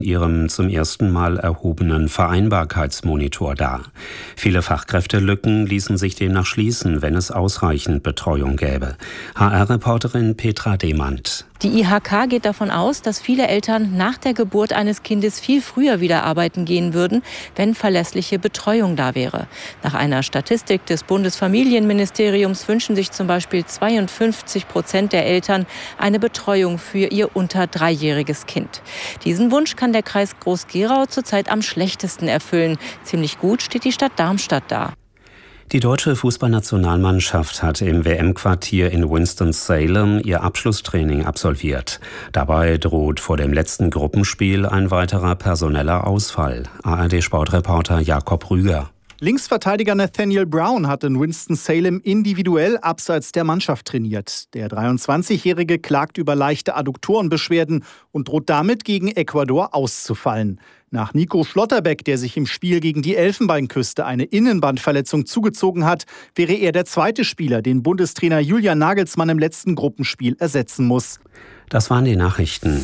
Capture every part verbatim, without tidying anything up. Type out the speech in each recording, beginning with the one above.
ihrem zum ersten Mal erhobenen Vereinbarkeitsmonitor dar. Viele Fachkräftelücken ließen sich demnach schließen, wenn es ausreichend Betreuung gäbe. H R-Reporterin Petra Demand. Die I H K geht davon aus, dass viele Eltern nach der Geburt eines Kindes viel früher wieder arbeiten gehen würden, wenn verlässliche Betreuung da wäre. Nach einer Statistik des Bundesfamilienministeriums wünschen sich zum Beispiel zweiundfünfzig Prozent der Eltern eine Betreuung für ihr unter dreijähriges Kind. Diesen Wunsch kann der Kreis Groß-Gerau zurzeit am schlechtesten erfüllen. Ziemlich gut steht die Stadt Darmstadt da. Die deutsche Fußballnationalmannschaft hat im W M-Quartier in Winston-Salem ihr Abschlusstraining absolviert. Dabei droht vor dem letzten Gruppenspiel ein weiterer personeller Ausfall. A R D-Sportreporter Jakob Rüger. Linksverteidiger Nathaniel Brown hat in Winston-Salem individuell abseits der Mannschaft trainiert. Der dreiundzwanzigjährige klagt über leichte Adduktorenbeschwerden und droht damit, gegen Ecuador auszufallen. Nach Nico Schlotterbeck, der sich im Spiel gegen die Elfenbeinküste eine Innenbandverletzung zugezogen hat, wäre er der zweite Spieler, den Bundestrainer Julian Nagelsmann im letzten Gruppenspiel ersetzen muss. Das waren die Nachrichten.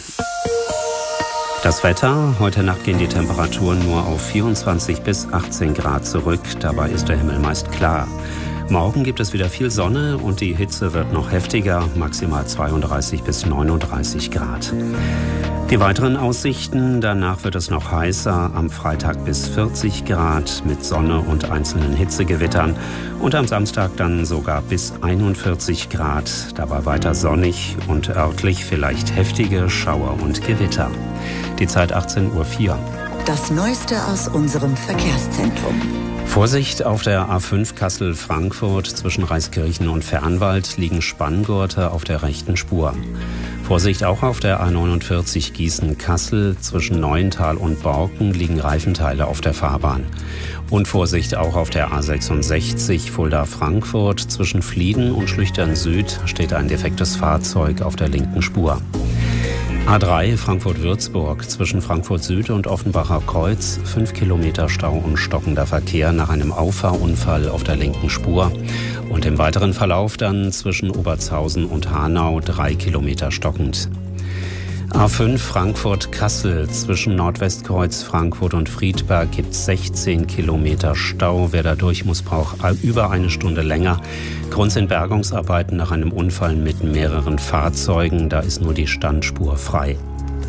Das Wetter: Heute Nacht gehen die Temperaturen nur auf vierundzwanzig bis achtzehn Grad zurück. Dabei ist der Himmel meist klar. Morgen gibt es wieder viel Sonne und die Hitze wird noch heftiger, maximal zweiunddreißig bis neununddreißig Grad. Die weiteren Aussichten: Danach wird es noch heißer, am Freitag bis vierzig Grad mit Sonne und einzelnen Hitzegewittern und am Samstag dann sogar bis einundvierzig Grad, dabei weiter sonnig und örtlich vielleicht heftige Schauer und Gewitter. Die Zeit achtzehn Uhr vier. Das Neueste aus unserem Verkehrszentrum. Vorsicht auf der A fünf Kassel-Frankfurt zwischen Reiskirchen und Fernwald liegen Spanngurte auf der rechten Spur. Vorsicht auch auf der A neunundvierzig Gießen-Kassel zwischen Neuental und Borken liegen Reifenteile auf der Fahrbahn. Und Vorsicht auch auf der A sechsundsechzig Fulda-Frankfurt zwischen Flieden und Schlüchtern Süd steht ein defektes Fahrzeug auf der linken Spur. A drei Frankfurt-Würzburg zwischen Frankfurt Süd und Offenbacher Kreuz, fünf Kilometer Stau und stockender Verkehr nach einem Auffahrunfall auf der linken Spur. Und im weiteren Verlauf dann zwischen Obertshausen und Hanau drei Kilometer stockend. A fünf Frankfurt-Kassel zwischen Nordwestkreuz, Frankfurt und Friedberg gibt es sechzehn Kilometer Stau. Wer da durch muss, braucht über eine Stunde länger. Grund sind Bergungsarbeiten nach einem Unfall mit mehreren Fahrzeugen. Da ist nur die Standspur frei.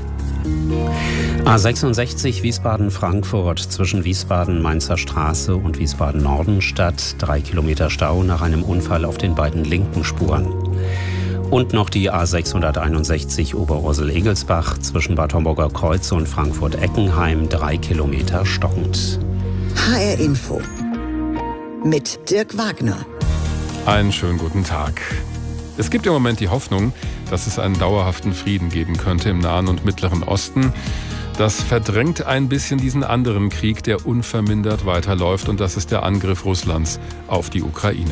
A sechsundsechzig Wiesbaden-Frankfurt zwischen Wiesbaden-Mainzer Straße und Wiesbaden-Nordenstadt. Drei Kilometer Stau nach einem Unfall auf den beiden linken Spuren. Und noch die A sechshunderteinundsechzig Oberursel-Egelsbach zwischen Bad Homburger Kreuz und Frankfurt-Eckenheim, drei Kilometer stockend. H R Info mit Dirk Wagner. Einen schönen guten Tag. Es gibt im Moment die Hoffnung, dass es einen dauerhaften Frieden geben könnte im Nahen und Mittleren Osten. Das verdrängt ein bisschen diesen anderen Krieg, der unvermindert weiterläuft, und das ist der Angriff Russlands auf die Ukraine.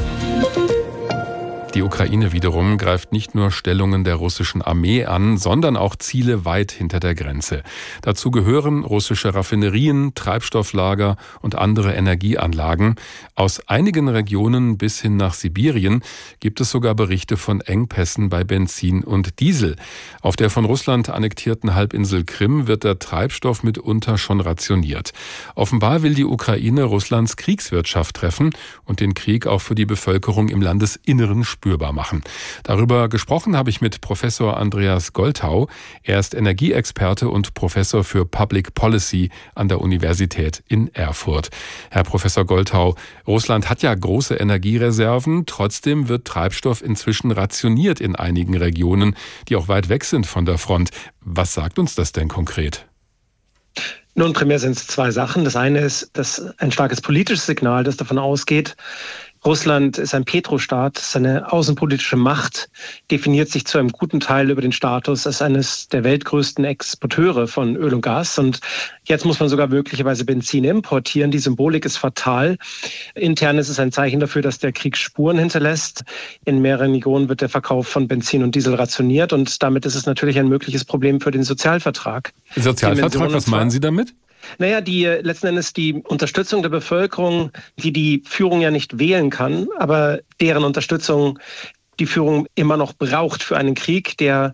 Die Ukraine wiederum greift nicht nur Stellungen der russischen Armee an, sondern auch Ziele weit hinter der Grenze. Dazu gehören russische Raffinerien, Treibstofflager und andere Energieanlagen. Aus einigen Regionen bis hin nach Sibirien gibt es sogar Berichte von Engpässen bei Benzin und Diesel. Auf der von Russland annektierten Halbinsel Krim wird der Treibstoff mitunter schon rationiert. Offenbar will die Ukraine Russlands Kriegswirtschaft treffen und den Krieg auch für die Bevölkerung im Landesinneren spürbar machen. Darüber gesprochen habe ich mit Professor Andreas Golthau. Er ist Energieexperte und Professor für Public Policy an der Universität in Erfurt. Herr Professor Golthau, Russland hat ja große Energiereserven. Trotzdem wird Treibstoff inzwischen rationiert in einigen Regionen, die auch weit weg sind von der Front. Was sagt uns das denn konkret? Nun, primär sind es zwei Sachen. Das eine ist dass ein starkes politisches Signal, das davon ausgeht, Russland ist ein Petrostaat, seine außenpolitische Macht definiert sich zu einem guten Teil über den Status als eines der weltgrößten Exporteure von Öl und Gas. Und jetzt muss man sogar möglicherweise Benzin importieren. Die Symbolik ist fatal. Intern ist es ein Zeichen dafür, dass der Krieg Spuren hinterlässt. In mehreren Regionen wird der Verkauf von Benzin und Diesel rationiert. Und damit ist es natürlich ein mögliches Problem für den Sozialvertrag. Sozialvertrag, was meinen Sie damit? Naja, die letzten Endes die Unterstützung der Bevölkerung, die die Führung ja nicht wählen kann, aber deren Unterstützung die Führung immer noch braucht für einen Krieg, der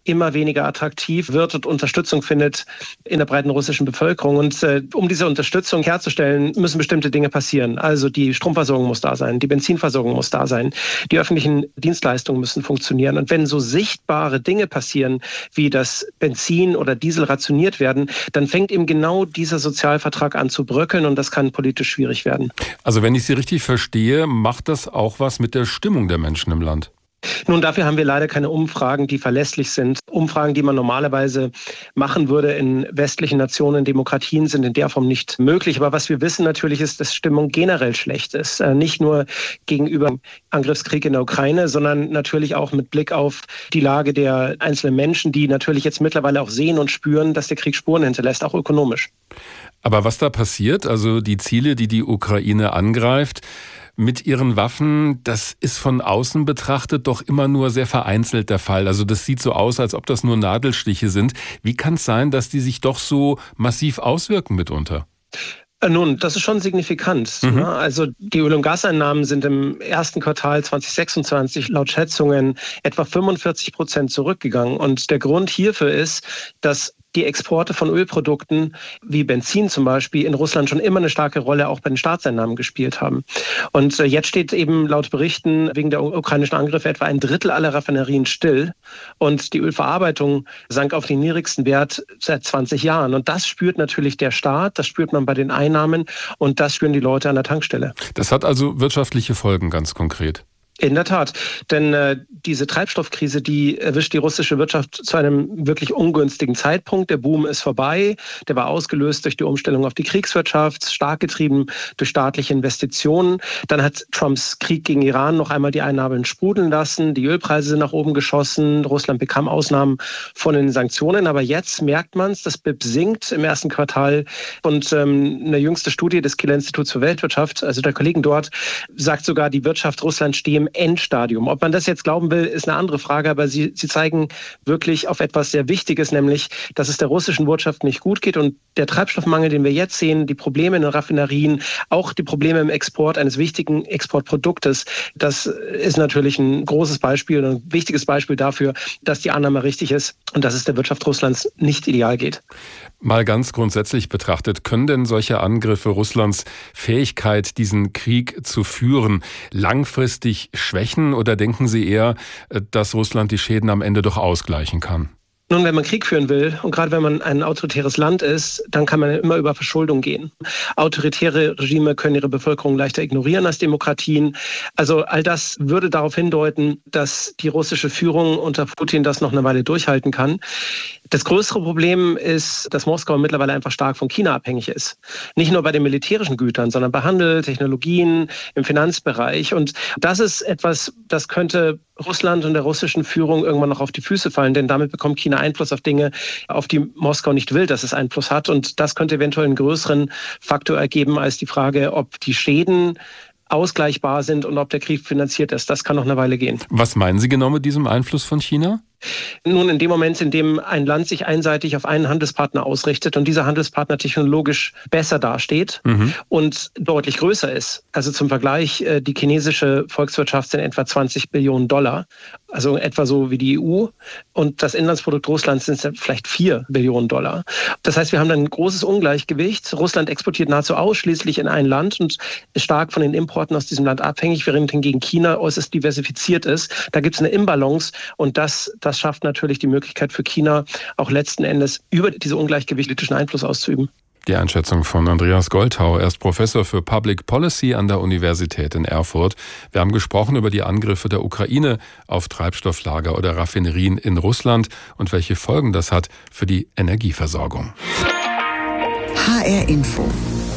immer weniger attraktiv wird und Unterstützung findet in der breiten russischen Bevölkerung. Und äh, um diese Unterstützung herzustellen, müssen bestimmte Dinge passieren. Also die Stromversorgung muss da sein, die Benzinversorgung muss da sein, die öffentlichen Dienstleistungen müssen funktionieren. Und wenn so sichtbare Dinge passieren, wie das Benzin oder Diesel rationiert werden, dann fängt eben genau dieser Sozialvertrag an zu bröckeln und das kann politisch schwierig werden. Also wenn ich Sie richtig verstehe, macht das auch was mit der Stimmung der Menschen im Land? Nun, dafür haben wir leider keine Umfragen, die verlässlich sind. Umfragen, die man normalerweise machen würde in westlichen Nationen, Demokratien, sind in der Form nicht möglich. Aber was wir wissen natürlich ist, dass Stimmung generell schlecht ist. Nicht nur gegenüber Angriffskrieg in der Ukraine, sondern natürlich auch mit Blick auf die Lage der einzelnen Menschen, die natürlich jetzt mittlerweile auch sehen und spüren, dass der Krieg Spuren hinterlässt, auch ökonomisch. Aber was da passiert, also die Ziele, die die Ukraine angreift, mit ihren Waffen, das ist von außen betrachtet doch immer nur sehr vereinzelt der Fall. Also das sieht so aus, als ob das nur Nadelstiche sind. Wie kann es sein, dass die sich doch so massiv auswirken mitunter? Nun, das ist schon signifikant. Mhm. Also die Öl- und Gaseinnahmen sind im ersten Quartal zwanzig sechsundzwanzig laut Schätzungen etwa fünfundvierzig Prozent zurückgegangen. Und der Grund hierfür ist, dass die Exporte von Ölprodukten wie Benzin zum Beispiel in Russland schon immer eine starke Rolle auch bei den Staatseinnahmen gespielt haben. Und jetzt steht eben laut Berichten wegen der ukrainischen Angriffe etwa ein Drittel aller Raffinerien still. Und die Ölverarbeitung sank auf den niedrigsten Wert seit zwanzig Jahren. Und das spürt natürlich der Staat, das spürt man bei den Einnahmen und das spüren die Leute an der Tankstelle. Das hat also wirtschaftliche Folgen ganz konkret. In der Tat, denn äh, diese Treibstoffkrise, die erwischt die russische Wirtschaft zu einem wirklich ungünstigen Zeitpunkt. Der Boom ist vorbei, der war ausgelöst durch die Umstellung auf die Kriegswirtschaft, stark getrieben durch staatliche Investitionen. Dann hat Trumps Krieg gegen Iran noch einmal die Einnahmen sprudeln lassen, die Ölpreise sind nach oben geschossen, Russland bekam Ausnahmen von den Sanktionen, aber jetzt merkt man es, das B I P sinkt im ersten Quartal und ähm, eine jüngste Studie des Kieler Instituts für Weltwirtschaft, also der Kollegen dort, sagt sogar, die Wirtschaft Russlands stehe im Endstadium. Ob man das jetzt glauben will, ist eine andere Frage, aber sie, sie zeigen wirklich auf etwas sehr Wichtiges, nämlich, dass es der russischen Wirtschaft nicht gut geht und der Treibstoffmangel, den wir jetzt sehen, die Probleme in den Raffinerien, auch die Probleme im Export eines wichtigen Exportproduktes, das ist natürlich ein großes Beispiel, ein wichtiges Beispiel dafür, dass die Annahme richtig ist und dass es der Wirtschaft Russlands nicht ideal geht. Mal ganz grundsätzlich betrachtet, können denn solche Angriffe Russlands Fähigkeit, diesen Krieg zu führen, langfristig schwächen oder denken Sie eher, dass Russland die Schäden am Ende doch ausgleichen kann? Nun, wenn man Krieg führen will und gerade wenn man ein autoritäres Land ist, dann kann man immer über Verschuldung gehen. Autoritäre Regime können ihre Bevölkerung leichter ignorieren als Demokratien. Also all das würde darauf hindeuten, dass die russische Führung unter Putin das noch eine Weile durchhalten kann. Das größere Problem ist, dass Moskau mittlerweile einfach stark von China abhängig ist. Nicht nur bei den militärischen Gütern, sondern bei Handel, Technologien, im Finanzbereich. Und das ist etwas, das könnte Russland und der russischen Führung irgendwann noch auf die Füße fallen, denn damit bekommt China Einfluss auf Dinge, auf die Moskau nicht will, dass es Einfluss hat. Und das könnte eventuell einen größeren Faktor ergeben als die Frage, ob die Schäden ausgleichbar sind und ob der Krieg finanziert ist. Das kann noch eine Weile gehen. Was meinen Sie genau mit diesem Einfluss von China? Nun, in dem Moment, in dem ein Land sich einseitig auf einen Handelspartner ausrichtet und dieser Handelspartner technologisch besser dasteht mhm. und deutlich größer ist, also zum Vergleich, die chinesische Volkswirtschaft sind etwa zwanzig Billionen Dollar, also etwa so wie die E U, und das Inlandsprodukt Russlands sind vielleicht vier Billionen Dollar. Das heißt, wir haben dann ein großes Ungleichgewicht. Russland exportiert nahezu ausschließlich in ein Land und ist stark von den Importen aus diesem Land abhängig, während hingegen China äußerst diversifiziert ist. Da gibt es eine Imbalance und das Das schafft natürlich die Möglichkeit für China, auch letzten Endes über diese ungleichgewichtlichen Einfluss auszuüben. Die Einschätzung von Andreas Golthau. Er ist Professor für Public Policy an der Universität in Erfurt. Wir haben gesprochen über die Angriffe der Ukraine auf Treibstofflager oder Raffinerien in Russland und welche Folgen das hat für die Energieversorgung. H R Info.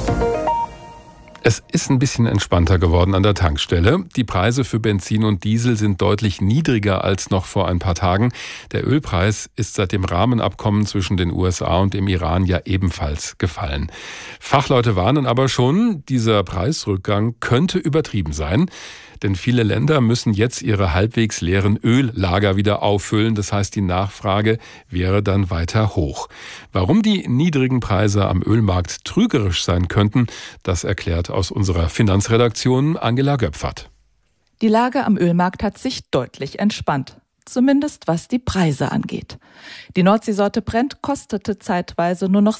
Es ist ein bisschen entspannter geworden an der Tankstelle. Die Preise für Benzin und Diesel sind deutlich niedriger als noch vor ein paar Tagen. Der Ölpreis ist seit dem Rahmenabkommen zwischen den U S A und dem Iran ja ebenfalls gefallen. Fachleute warnen aber schon, dieser Preisrückgang könnte übertrieben sein. Denn viele Länder müssen jetzt ihre halbwegs leeren Öllager wieder auffüllen. Das heißt, die Nachfrage wäre dann weiter hoch. Warum die niedrigen Preise am Ölmarkt trügerisch sein könnten, das erklärt aus unserer Finanzredaktion Angela Göpfert. Die Lage am Ölmarkt hat sich deutlich entspannt. zumindest was die Preise angeht. Die Nordseesorte Brent kostete zeitweise nur noch